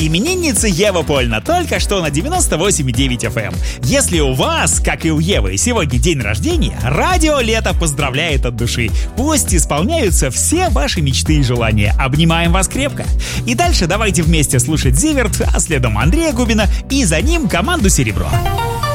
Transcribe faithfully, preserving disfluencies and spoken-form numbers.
Именинница Ева Польна только что на девяносто восемь и девять эф эм. Если у вас, как и у Евы, сегодня день рождения, радио «Лето» поздравляет от души. Пусть исполняются все ваши мечты и желания. Обнимаем вас крепко. И дальше давайте вместе слушать Зиверт, а следом Андрея Губина и за ним команду «Серебро».